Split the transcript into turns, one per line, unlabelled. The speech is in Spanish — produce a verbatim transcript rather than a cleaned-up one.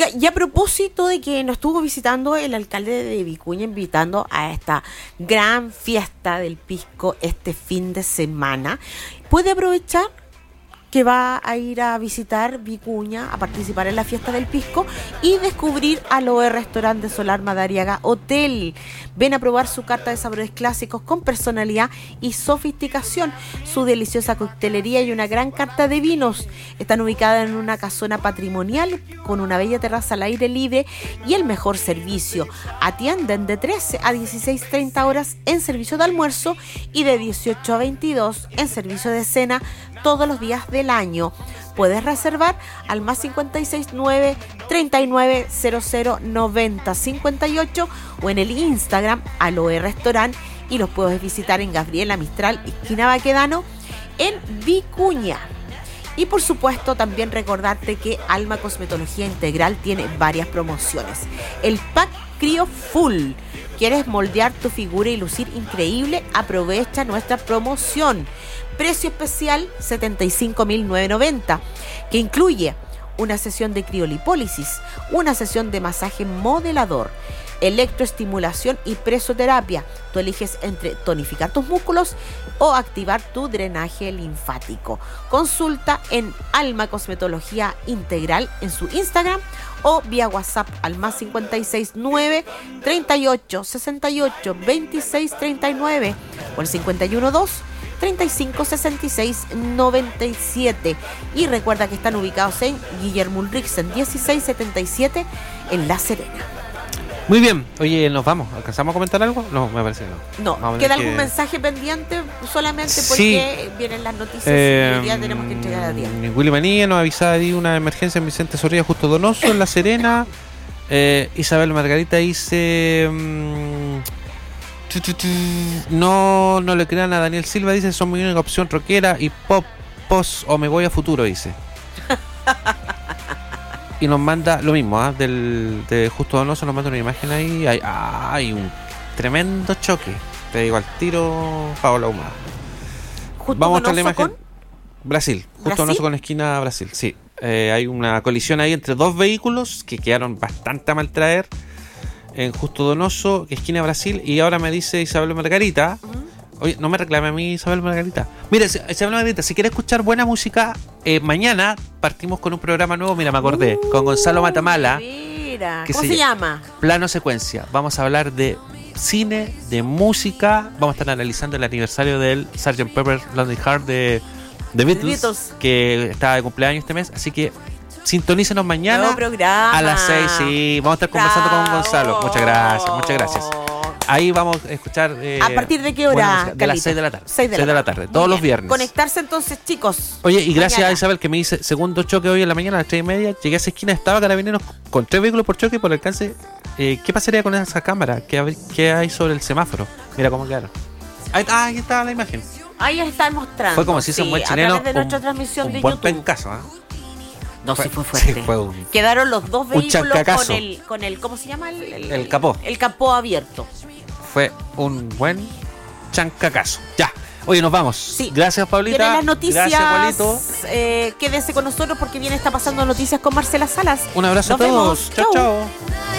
Oiga, y a propósito de que nos estuvo visitando el alcalde de Vicuña, invitando a esta gran fiesta del pisco este fin de semana, puede aprovechar que va a ir a visitar Vicuña, a participar en la fiesta del pisco y descubrir Aloe Restaurante Solar Madariaga Hotel. Ven a probar su carta de sabores clásicos con personalidad y sofisticación, su deliciosa coctelería y una gran carta de vinos. Están ubicadas en una casona patrimonial con una bella terraza al aire libre y el mejor servicio. Atienden de trece a dieciséis treinta horas en servicio de almuerzo y de dieciocho a veintidós en servicio de cena todos los días del año. Puedes reservar al más cincuenta y seis nueve, treinta y nueve, cero cero, noventa, cincuenta y ocho o en el Instagram Aloe Restaurant, y los puedes visitar en Gabriela Mistral, esquina Baquedano, en Vicuña. Y por supuesto también recordarte que Alma Cosmetología Integral tiene varias promociones. El pack Crio Full. ¿Quieres moldear tu figura y lucir increíble? Aprovecha nuestra promoción. Precio especial setenta y cinco mil novecientos noventa, que incluye una sesión de criolipólisis, una sesión de masaje modelador, electroestimulación y presoterapia. Tú eliges entre tonificar tus músculos o activar tu drenaje linfático. Consulta en Alma Cosmetología Integral en su Instagram o vía WhatsApp al más cincuenta y seis nueve, treinta y ocho, sesenta y ocho, veintiséis treinta y nueve o el cincuenta y uno dos, treinta y cinco, sesenta y seis, noventa y siete. Y recuerda que están ubicados en Guillermo Ulrichsen dieciséis setenta y siete en La Serena.
Muy bien, oye, ¿nos vamos? ¿Alcanzamos a comentar algo? No, me parece que no.
No, ¿queda algún que... mensaje pendiente? Solamente porque sí, vienen las noticias
eh,
y hoy día tenemos que entregar a tiempo.
Willy Manía nos avisaba de una emergencia en Vicente Zorrilla, Justo Donoso, en La Serena. eh, Isabel Margarita dice... Mmm, no, no le crean a Daniel Silva, dice, son mi única opción rockera y pop, post o me voy a futuro, dice. Y nos manda lo mismo, ¿eh? Del de Justo Donoso, nos manda una imagen ahí. Hay, hay un tremendo choque. Te digo al tiro, Paola Humada. Vamos a mostrar la imagen. Con... Brasil, Justo ¿Brasil? Donoso con esquina Brasil, sí. Eh, hay una colisión ahí entre dos vehículos que quedaron bastante a mal traer en Justo Donoso, que esquina Brasil. Y ahora me dice Isabel Margarita. Uh-huh. Oye, no me reclame a mí Isabel Margarita. Mira, Isabel Margarita, si quieres escuchar buena música, eh, mañana partimos con un programa nuevo, mira, me acordé, uh, con Gonzalo Matamala.
Mira, ¿cómo se, se llama?
Plano Secuencia. Vamos a hablar de cine, de música. Vamos a estar analizando el aniversario del sergeant Pepper Lonely Heart de The Beatles, Beatles, que está de cumpleaños este mes. Así que sintonícenos mañana a las seis. Sí, vamos a estar conversando Bravo. con Gonzalo. Muchas gracias, muchas gracias. Ahí vamos a escuchar. Eh,
¿A partir de qué hora?
Música, de las seis de la tarde. seis de la tarde, todos los viernes.
Conectarse entonces, chicos.
Oye, y gracias mañana a Isabel que me dice segundo choque hoy en la mañana a las tres y media. Llegué a esa esquina, estaba Carabineros con tres vehículos por choque y por alcance. Eh, ¿Qué pasaría con esa cámara? ¿Qué, ¿Qué hay sobre el semáforo? Mira cómo quedaron. Ahí, ah, ahí está la imagen.
Ahí está mostrando.
Fue como si hizo sí, un buen chileno.
De nuestra un, transmisión
un
de
buen
YouTube.
pencazo, ¿eh?
No, fue, sí fue fuerte. Sí, fue un, Quedaron los dos vehículos con el, con el, ¿cómo se llama? El, el,
el capó.
El capó abierto.
Fue un buen chancacazo. Ya. Oye, nos vamos.
Sí.
Gracias, Paulita.
Vienen las noticias.
Gracias, Paulito.
Eh, quédese con nosotros porque viene Está Pasando Noticias con Marcela Salas.
Un abrazo
Nos
a todos.
Vemos.
Chao, chao.